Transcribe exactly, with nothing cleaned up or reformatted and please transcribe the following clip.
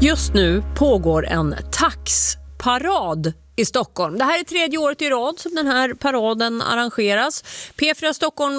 Just nu pågår en taxparad i Stockholm. Det här är tredje året i rad som den här paraden arrangeras. P fyra Stockholm